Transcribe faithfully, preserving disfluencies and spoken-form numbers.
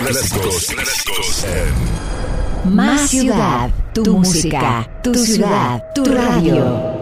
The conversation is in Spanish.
Clásicos, clásicos en Más ciudad, tu música, tu ciudad, tu radio.